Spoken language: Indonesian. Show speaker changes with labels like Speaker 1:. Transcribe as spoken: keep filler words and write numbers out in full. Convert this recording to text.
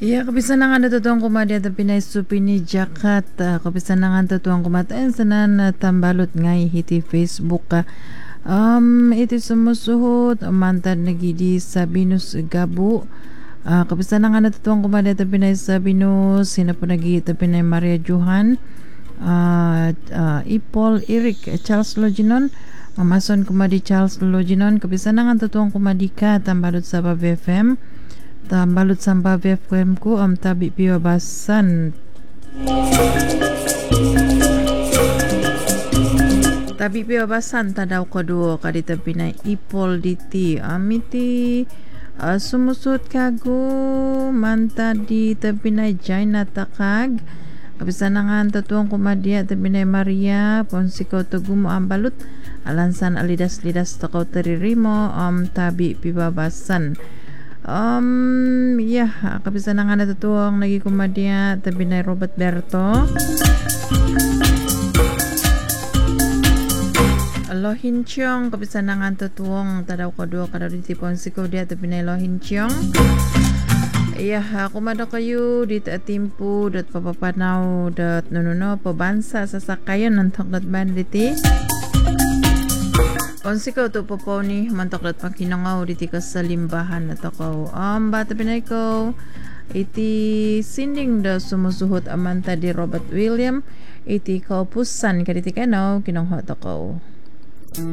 Speaker 1: Iya, kebisanangan tutuang kumadia tapi na supini Jakarta. Kebisanangan tutuang kumatain senan na tambalot ngai hiti Facebook ka. Um, itu sumusuhut mantan nagidi Sabinus Gabu. Uh, kebisanangan tutuang kumadia tapi na Sabinus sina po nagi tapi na Maria Johan. Uh, uh, Ipol Eric Charles Loginon. Mamason kumadi Charles Loginon. Kebisanangan tutuang kumadika tambalot sa B F M. Tambalut samba B F M ku am tabi piwabasan tabi piwabasan tadaw koduo kadita pinay ipol diti amiti uh, sumusut kagu manta di tapinay Jaina Takag kabisanangan tatuang kumadia tapinay Maria Ponsiko Tugumo ambalut alansan alidas-lidas takaw taririmo am tabi piwabasan. Um, ya, yeah, kabisanangan na tutuang nagi kumadya tabi na Robert Berto. Lohin Chiong, kabisanangan tutuang tadaw ko do kada di tiponsiko dia tabi na Lohin Chiong. Iya, yeah, kumada kayo dito at timpo dat papapanaw dat nununo pabansa sa sakayon ng tokdat banditi. Onsiko to po ni mantaklat pangkinangaw diti ka sa limbahan na takaw. Um, bata pinay ko iti sinding da sumusuhot amanta di Robert William iti kaupusan kaditi kanaw kinangho takaw.